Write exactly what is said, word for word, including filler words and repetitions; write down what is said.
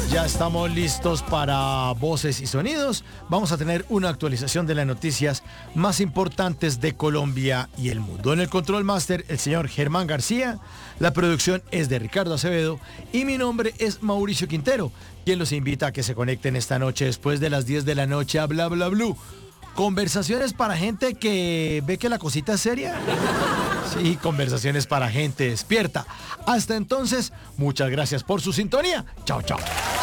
Ya estamos listos para voces y sonidos. Vamos a tener una actualización de las noticias más importantes de Colombia y el mundo. En el Control Master, el señor Germán García. La producción es de Ricardo Acevedo. Y mi nombre es Mauricio Quintero, quien los invita a que se conecten esta noche después de las diez de la noche a Bla Bla Blue. Conversaciones para gente que ve que la cosita es seria. Sí, conversaciones para gente despierta. Hasta entonces, muchas gracias por su sintonía. Chao, chao.